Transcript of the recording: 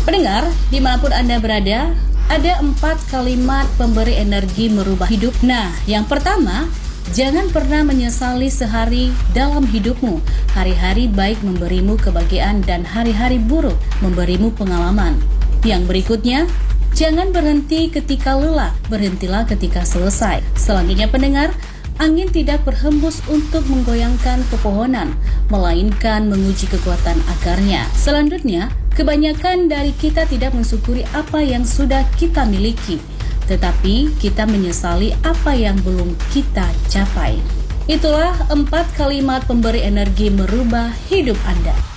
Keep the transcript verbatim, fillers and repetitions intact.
Pendengar, dimanapun Anda berada, ada empat kalimat pemberi energi merubah hidup. Nah, yang pertama, jangan pernah menyesali sehari dalam hidupmu. Hari-hari baik memberimu kebahagiaan dan hari-hari buruk memberimu pengalaman. Yang berikutnya, jangan berhenti ketika lelah, berhentilah ketika selesai. Selanjutnya pendengar, angin tidak berhembus untuk menggoyangkan pepohonan, melainkan menguji kekuatan akarnya. Selanjutnya, kebanyakan dari kita tidak mensyukuri apa yang sudah kita miliki, tetapi kita menyesali apa yang belum kita capai. Itulah empat kalimat pemberi energi merubah hidup Anda.